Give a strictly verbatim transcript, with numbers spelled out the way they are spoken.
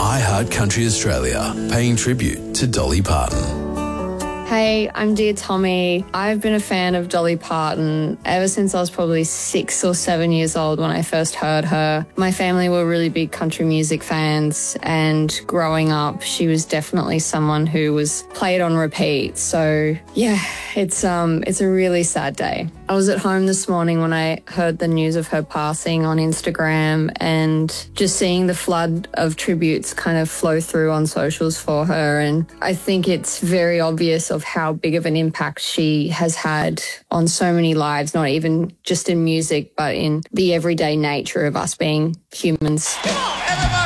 iHeart Country Australia, paying tribute to Dolly Parton. Hey, I'm Dear Tommy. I've been a fan of Dolly Parton ever since I was probably six or seven years old when I first heard her. My family were really big country music fans, and growing up, she was definitely someone who was played on repeat. So yeah, it's um it's a really sad day. I was at home this morning when I heard the news of her passing on Instagram, and just seeing the flood of tributes kind of flow through on socials for her. And I think it's very obvious of how big of an impact she has had on so many lives, not even just in music, but in the everyday nature of us being humans. Come on, everybody!